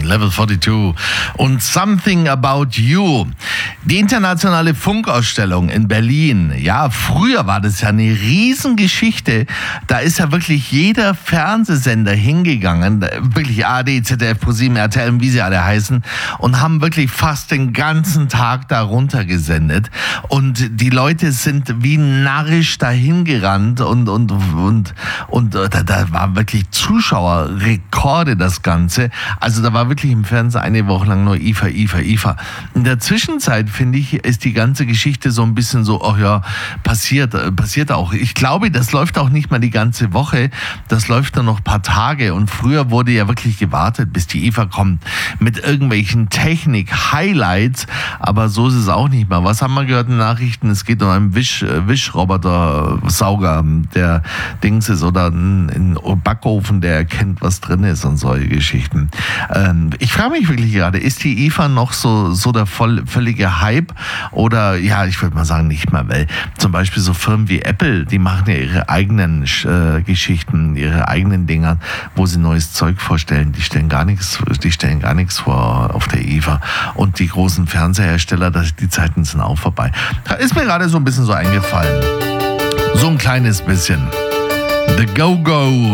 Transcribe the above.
Level 42 und Something About You. Die internationale Funkausstellung in Berlin. Ja, früher war das ja eine Riesengeschichte. Da ist ja wirklich jeder Fernsehsender hingegangen, wirklich ARD, ZDF, ProSieben, RTL, wie sie alle heißen, und haben wirklich fast den ganzen Tag da runtergesendet. Und die Leute sind wie narrisch dahin gerannt und da war wirklich Zuschauerrekorde, das Ganze. Also da war wirklich im Fernsehen eine Woche lang nur IFA. In der Zwischenzeit, finde ich, ist die ganze Geschichte so ein bisschen so, ach ja, passiert auch. Ich glaube, das läuft auch nicht mal die ganze Woche, das läuft dann noch ein paar Tage, und früher wurde ja wirklich gewartet, bis die IFA kommt mit irgendwelchen Technik-Highlights, aber so ist es auch nicht mehr. Was haben wir gehört in Nachrichten? Es geht um einen Wischroboter-Sauger, der Dings ist, oder ein Backofen, der erkennt, was drin ist, und solche Geschichten. Ich frage mich wirklich gerade, ist die IFA noch so der völlige Hype, oder ja, ich würde mal sagen nicht mehr, weil zum Beispiel so Firmen wie Apple, die machen ja ihre eigenen Geschichten, ihre eigenen Dinger, wo sie neues Zeug vorstellen. Die stellen gar nichts vor auf der IFA, und die großen Fernsehersteller, die Zeiten sind auch vorbei. Da ist mir gerade so ein bisschen so eingefallen. So ein kleines bisschen. The Go-Go